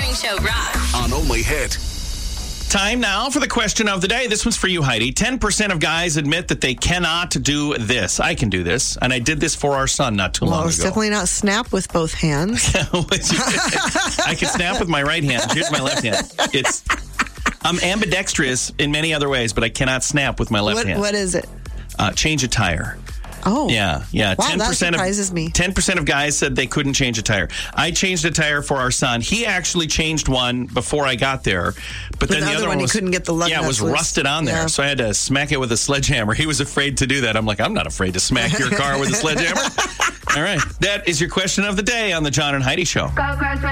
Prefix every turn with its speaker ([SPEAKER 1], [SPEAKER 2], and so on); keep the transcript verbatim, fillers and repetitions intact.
[SPEAKER 1] Morning Show rocks.
[SPEAKER 2] On Only Hit.
[SPEAKER 3] Time now for the question of the day. This one's for you, Heidi. ten percent of guys admit that they cannot do this. I can do this, and I did this for our son not too
[SPEAKER 4] Well,
[SPEAKER 3] long
[SPEAKER 4] it's
[SPEAKER 3] ago.
[SPEAKER 4] definitely not snap with both hands.
[SPEAKER 3] I can snap with my right hand. Here's my left hand. It's I'm ambidextrous in many other ways, but I cannot snap with my left
[SPEAKER 4] What,
[SPEAKER 3] hand.
[SPEAKER 4] what is it?
[SPEAKER 3] Uh, change a tire.
[SPEAKER 4] Oh.
[SPEAKER 3] Yeah, yeah.
[SPEAKER 4] Wow, that
[SPEAKER 3] of,
[SPEAKER 4] surprises me.
[SPEAKER 3] ten percent of guys said they couldn't change a tire. I changed a tire for our son. He actually changed one before I got there. But,
[SPEAKER 4] But
[SPEAKER 3] then
[SPEAKER 4] the
[SPEAKER 3] the,
[SPEAKER 4] other
[SPEAKER 3] other
[SPEAKER 4] one,
[SPEAKER 3] one
[SPEAKER 4] he
[SPEAKER 3] was,
[SPEAKER 4] couldn't get the lug
[SPEAKER 3] yeah, it was
[SPEAKER 4] nuts loose.
[SPEAKER 3] rusted on there.
[SPEAKER 4] Yeah.
[SPEAKER 3] So I had to smack it with a sledgehammer. He was afraid to do that. I'm like, I'm not afraid to smack your car with a sledgehammer. All right. That is your question of the day on the John and Heidi Show.